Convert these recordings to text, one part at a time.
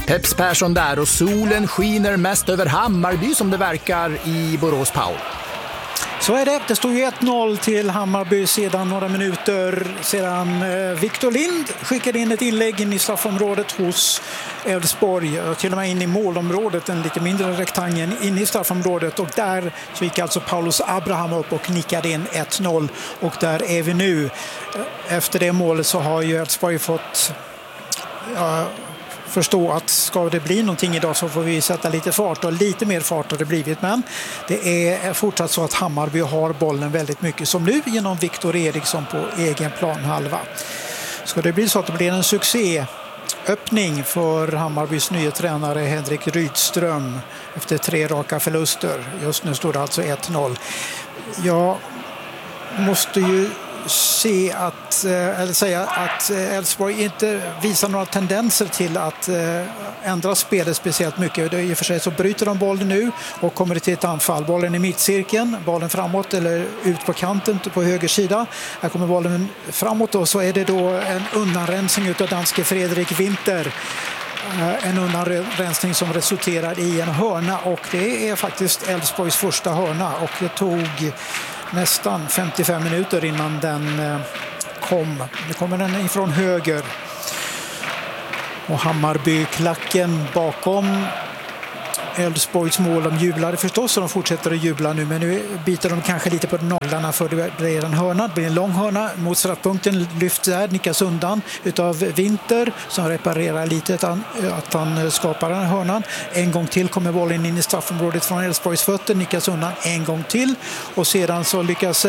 Peps Persson där och solen skiner mest över Hammarby som det verkar i Borås, Paul. Så är det. Det står ju 1-0 till Hammarby sedan några minuter sedan Victor Lind skickade in ett inlägg in i straffområdet hos Elfsborg. Till och med in i målområdet, en lite mindre rektangel in i straffområdet. Och där så gick alltså Paulus Abraham upp och nickade in 1-0. Och där är vi nu. Efter det målet så har ju Elfsborg fått... förstå att ska det bli någonting idag så får vi sätta lite fart, och lite mer fart har det blivit, men det är fortsatt så att Hammarby har bollen väldigt mycket, som nu genom Viktor Eriksson på egen planhalva. Ska det bli så att det blir en succéöppning för Hammarbys nya tränare Henrik Rydström efter 3 raka förluster. Just nu står det alltså 1-0. Jag måste ju säga att Elfsborg inte visar några tendenser till att ändra spelet speciellt mycket. I och för sig så bryter de bollen nu och kommer till ett anfall. Bollen i mittcirkeln, bollen framåt eller ut på kanten på höger sida. Här kommer bollen framåt och så är det då en undanrensning utav danske Fredrik Winter. En undanrensning som resulterar i en hörna, och det är faktiskt Elfsborgs första hörna, och det tog nästan 55 minuter innan den kom. Nu kommer den ifrån höger. Och Hammarby-klacken bakom Elfsborgs mål. De jublade förstås, och de fortsätter att jubla nu. Men nu biter de kanske lite på naglarna, för det blir en hörna. Det blir en lång hörna mot straffpunkten. Lyfts där, nickas undan utav Winter som reparerar lite att han skapar den hörnan. En gång till kommer bollen in i straffområdet från Elfsborgs fötter. Nickas undan en gång till. Och sedan så lyckas...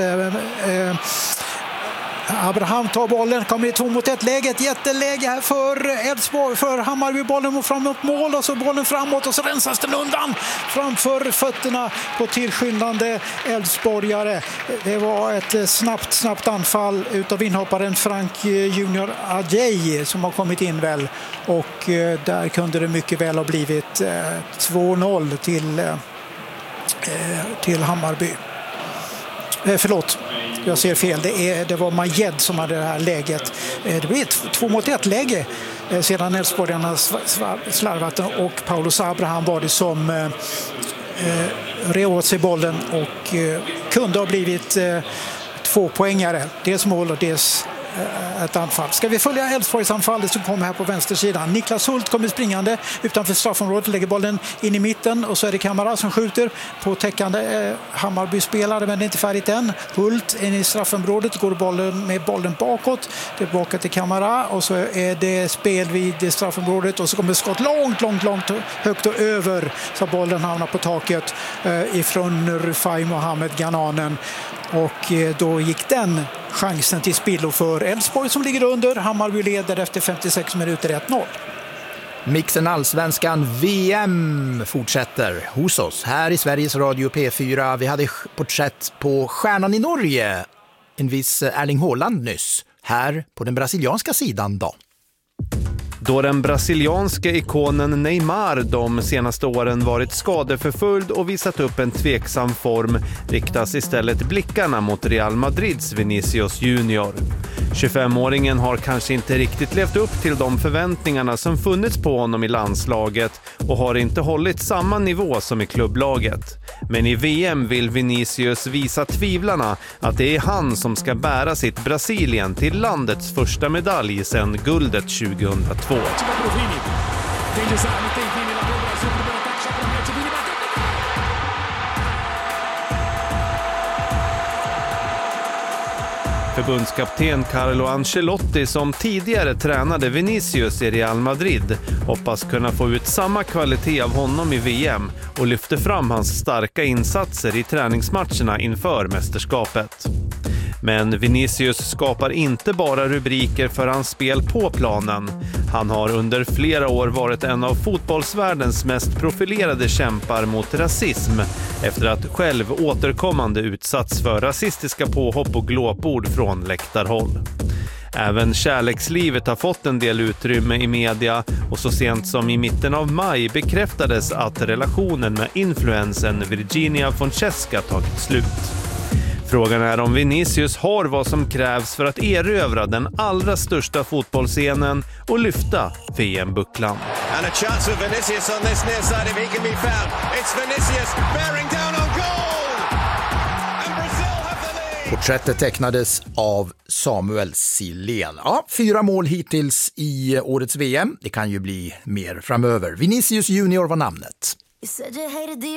Abraham tar bollen, kommer i 2-1 läge, ett jätteläge här för Elfsborg, för Hammarby, bollen mot fram upp mål, och så bollen framåt och så rensas den undan framför fötterna på tillskyndande Elfsborgare. Det var ett snabbt anfall utav inhopparen Frank Junior Adjei som har kommit in väl, och där kunde det mycket väl ha blivit 2-0 till Hammarby. Förlåt, jag ser fel. Det var Majed som hade det här läget. Det blir ett 2-1 läge sedan Elfsborgarna slarvat, och Paulus Abraham var det som rev åt sig bollen och kunde ha blivit 2-poängare. Dels mål och dels ett anfall. Ska vi följa Elfsborgs anfallet som kommer här på vänstersidan. Niklas Hult kommer springande utanför straffområdet, lägger bollen in i mitten, och så är det Kamara som skjuter på täckande Hammarby-spelare, men det är inte färdigt än. Hult in i straffområdet, går med bollen bakåt, tillbaka till Kamara, och så är det spel vid straffområdet, och så kommer skott långt högt och över, så bollen hamnar på taket ifrån Rufai Mohamed Ghananen, och då gick den chansen till spillo för Elfsborg som ligger under. Hammarby leder efter 56 minuter 1-0. Mixen Allsvenskan VM fortsätter hos oss här i Sveriges Radio P4. Vi hade porträtt på stjärnan i Norge, en viss Erling Haaland nyss. Här på den brasilianska sidan då. Då den brasilianska ikonen Neymar de senaste åren varit skadeförföljd och visat upp en tveksam form, riktas istället blickarna mot Real Madrids Vinicius Junior. 25-åringen har kanske inte riktigt levt upp till de förväntningarna som funnits på honom i landslaget och har inte hållit samma nivå som i klubblaget. Men i VM vill Vinicius visa tvivlarna att det är han som ska bära sitt Brasilien till landets första medalj sedan guldet 2002. Förbundskapten Carlo Ancelotti, som tidigare tränade Vinicius i Real Madrid, hoppas kunna få ut samma kvalitet av honom i VM och lyfter fram hans starka insatser i träningsmatcherna inför mästerskapet. Men Vinicius skapar inte bara rubriker för hans spel på planen. Han har under flera år varit en av fotbollsvärldens mest profilerade kämpar mot rasism efter att själv återkommande utsatts för rasistiska påhopp och glåpord från läktarhåll. Även kärlekslivet har fått en del utrymme i media, och så sent som i mitten av maj bekräftades att relationen med influensen Virginia Francesca tagit slut. Frågan är om Vinicius har vad som krävs för att erövra den allra största fotbollsscenen och lyfta VM-bucklan. And a chance for Vinicius on this near side if he can be found. It's Vinicius bearing down on goal! And Brazil have the lead! Porträttet tecknades av Samuel Silén. Ja, 4 mål hittills i årets VM. Det kan ju bli mer framöver. Vinicius Junior var namnet.